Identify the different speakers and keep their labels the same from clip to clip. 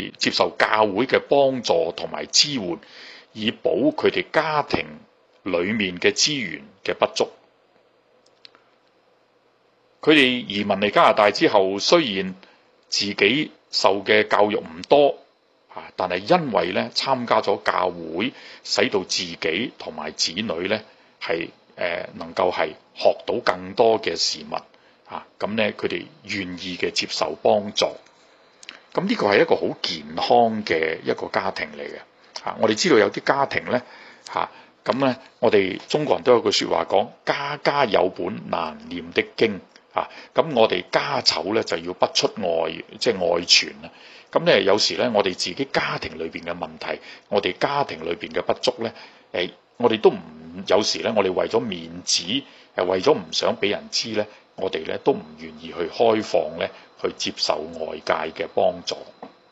Speaker 1: 哋接受教會嘅幫助同埋支援，以補佢哋家庭裏面嘅資源嘅不足。佢哋移民嚟加拿大之後，雖然自己受嘅教育唔多，但係因為咧參加咗教會，使到自己同埋子女咧係能夠係學到更多嘅事物，咁咧佢哋願意嘅接受幫助。咁呢個係一個好健康嘅一個家庭嚟嘅。我哋知道有啲家庭咧，咁咧我哋中國人都有句説話講：家家有本難念的經。咁我哋家醜咧就要不出外，即係外傳啦。咁咧有時咧，我哋自己家庭裏邊嘅問題，我哋家庭裏邊嘅不足咧，我哋都唔有時咧，我哋為咗面子，為咗唔想俾人知咧，我哋咧都唔願意去開放咧，去接受外界嘅幫助。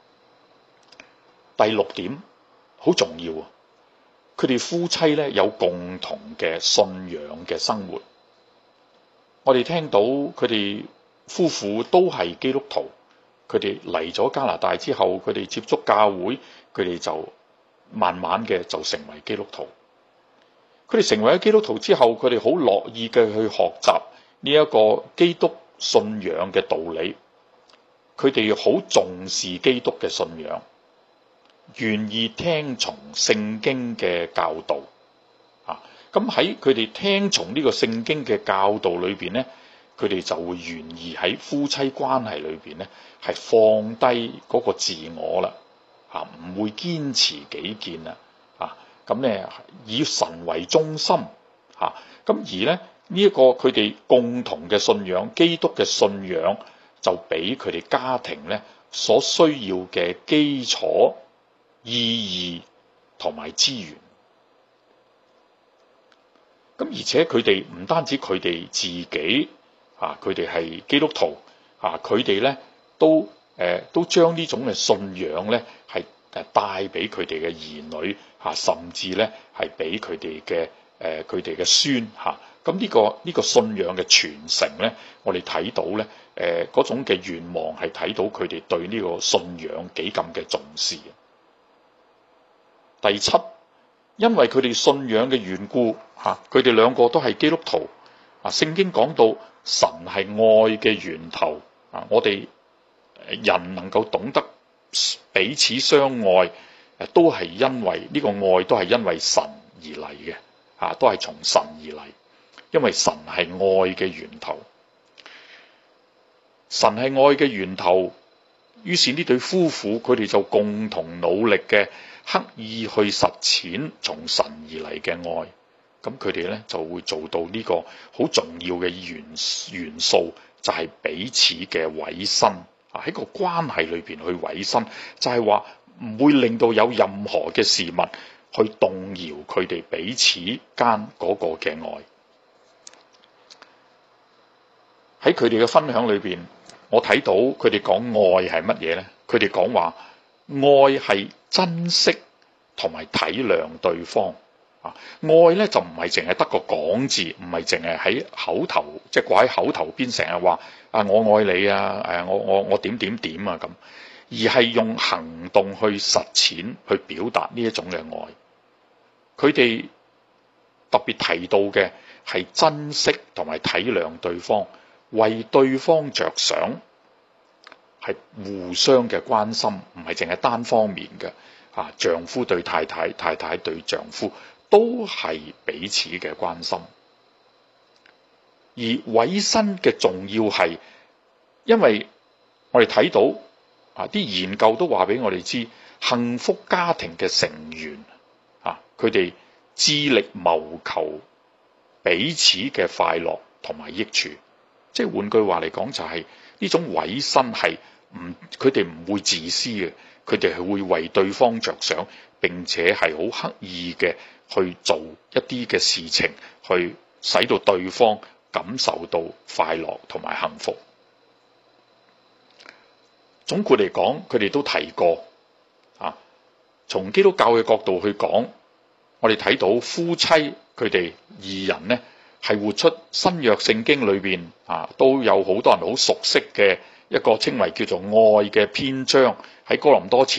Speaker 1: 第六點好重要啊！佢哋夫妻咧有共同嘅信仰嘅生活。我哋聽到佢哋夫婦都係基督徒，佢哋嚟咗加拿大之後，佢哋接觸教會，佢哋就慢慢嘅就成為基督徒。佢哋成為咗基督徒之後，佢哋好樂意嘅去學習呢一個基督信仰嘅道理。佢哋好重視基督嘅信仰，願意聽從聖經嘅教導。咁喺佢哋聽從呢個聖經嘅教導裏邊咧，佢哋就會願意喺夫妻關係裏邊咧係放低嗰個自我啦，唔會堅持己見啦，咁咧以神為中心，咁而咧呢一個佢哋共同嘅信仰，基督嘅信仰就俾佢哋家庭咧所需要嘅基礎、意義同埋資源。咁而且佢哋唔單止佢哋自己，佢哋係基督徒，佢哋咧都將呢種嘅信仰咧係帶俾佢哋嘅兒女，甚至咧係俾佢哋嘅孫。咁呢個信仰嘅傳承咧，我哋睇到咧嗰種嘅願望係睇到佢哋對呢個信仰幾咁嘅重視。第七，因為佢哋信仰嘅緣故，佢哋兩個都係基督徒。聖經講到神係愛嘅源頭，我哋人能夠懂得彼此相愛，都係因為呢個愛都係因為神而嚟嘅，都係從神而嚟，因為神係愛嘅源頭。神係愛嘅源頭，於是呢對夫婦佢哋就共同努力嘅，刻意去實踐從神而嚟嘅愛。咁佢哋咧就會做到呢個好重要嘅元素，就係彼此嘅委身。喺個關係裏邊去委身，就係話唔會令到有任何嘅事物去動搖佢哋彼此間嗰個嘅愛。喺佢哋嘅分享裏邊，我睇到佢哋講愛係乜嘢咧？佢哋講話愛係珍惜同埋體諒對方。愛咧就唔係淨係得個講字，唔係淨係喺口頭，即係掛喺口頭邊成日話我愛你啊，我點點點啊咁，而係用行動去實踐去表達呢一種嘅愛。佢哋特別提到嘅係珍惜同埋體諒對方，為對方着想，係互相嘅關心，唔係淨係單方面嘅。丈夫對太太，太太對丈夫，都係彼此嘅關心。而委身嘅重要係，因為我哋睇到啲研究都話俾我哋知，幸福家庭嘅成員佢哋致力謀求彼此嘅快樂同埋益處。即係換句話嚟講，就係呢種委身係佢哋唔會自私嘅，佢哋係會為對方着想，並且係好刻意嘅去做一啲嘅事情，去使到對方感受到快樂同埋幸福。總括嚟講，佢哋都提過從基督教嘅角度去講，我哋睇到夫妻佢哋二人呢係活出新約聖經裏邊都有好多人好熟悉嘅一個稱為叫做愛嘅篇章，喺哥林多前